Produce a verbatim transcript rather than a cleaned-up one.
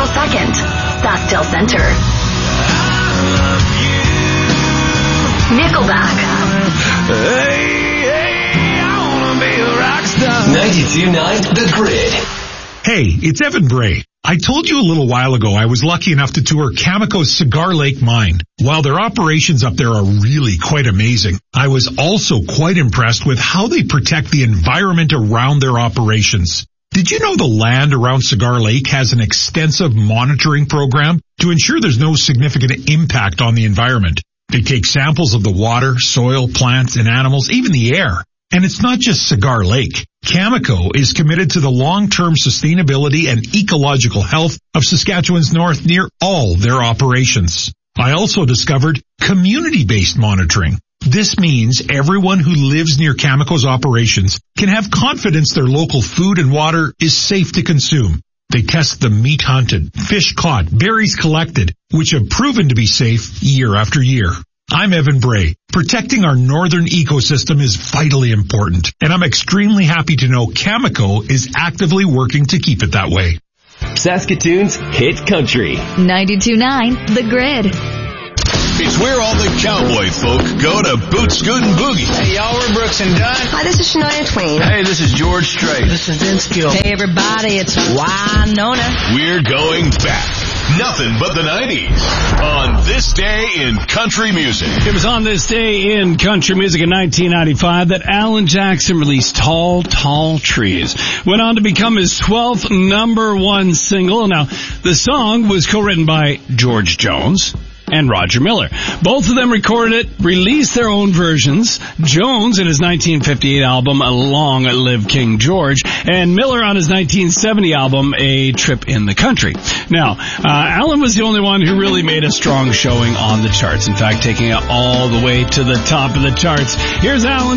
second. Scottsdale Center. Nickelback. Hey, hey, I wanna be a rock star. ninety-two point nine The Grid. Hey, it's Evan Bray. I told you a little while ago I was lucky enough to tour Cameco's Cigar Lake mine. While their operations up there are really quite amazing, I was also quite impressed with how they protect the environment around their operations. Did you know the land around Cigar Lake has an extensive monitoring program to ensure there's no significant impact on the environment? They take samples of the water, soil, plants, and animals, even the air. And it's not just Cigar Lake. Cameco is committed to the long-term sustainability and ecological health of Saskatchewan's north near all their operations. I also discovered community-based monitoring. This means everyone who lives near Cameco's operations can have confidence their local food and water is safe to consume. They test the meat hunted, fish caught, berries collected, which have proven to be safe year after year. I'm Evan Bray. Protecting our northern ecosystem is vitally important, and I'm extremely happy to know Cameco is actively working to keep it that way. Saskatoon's Hit Country. ninety-two point nine The Grid. It's where all the cowboy folk go to boot, scoot, and boogie. Hey, y'all, we're Brooks and Dunn. Hi, this is Shania Twain. Hey, this is George Strait. This is Vince Gill. Hey, everybody, it's Winona. We're going back. Nothing but the nineties on This Day in Country Music. It was on this day in country music in nineteen ninety-five that Alan Jackson released Tall, Tall Trees. Went on to become his twelfth number one single. Now, the song was co-written by George Jones and Roger Miller. Both of them recorded it, released their own versions. Jones in his nineteen fifty-eight album, Long Live King George, and Miller on his nineteen seventy album, A Trip in the Country. Now, uh, Alan was the only one who really made a strong showing on the charts. In fact, taking it all the way to the top of the charts. Here's Alan